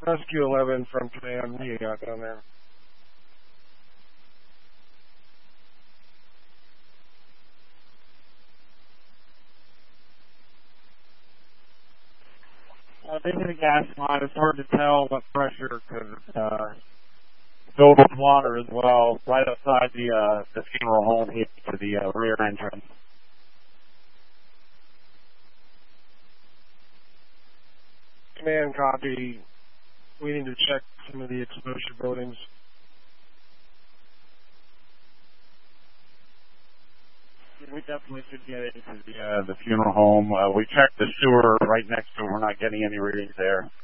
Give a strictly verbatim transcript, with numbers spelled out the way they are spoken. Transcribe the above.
Rescue eleven from Command. What do you got down there? Uh, this is a gas line. It's hard to tell what pressure because it's uh, filled with water as well. Right outside the uh, the funeral home here to the uh, rear entrance. Command copy. We need to check some of the exposure buildings. We definitely should get into the uh, the funeral home. Uh, we checked the sewer right next to it. We're not getting any readings there.